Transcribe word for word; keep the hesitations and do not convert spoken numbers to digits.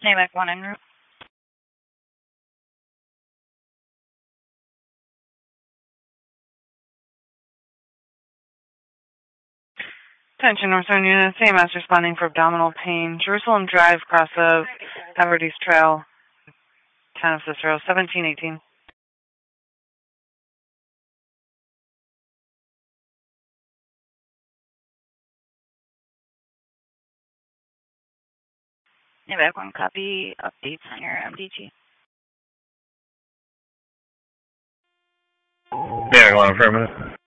NAVAC one en route. Attention, Northern Unit, C M S responding for abdominal pain. Jerusalem Drive, cross of Havertys Trail, town of Cicero, seventeen eighteen. NAVAC one, copy. Updates on your M D T. NAVAC one, affirmative.